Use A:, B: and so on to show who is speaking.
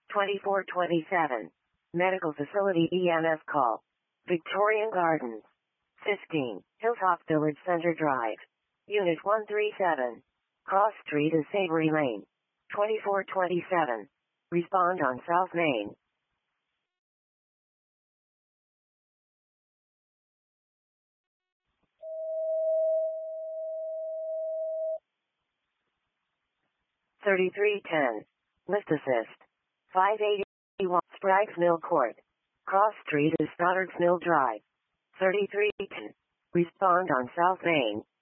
A: 2427. Medical Facility EMS call. Victorian Gardens. 15. Hilltop Village Center Drive. Unit 137. Cross Street and Savory Lane. 2427. Respond on South Main. $33.10. Lift Assist. 581 Sprague's Mill Court. Cross Street is Stoddard's Mill Drive. $33.10. Respond on South Main.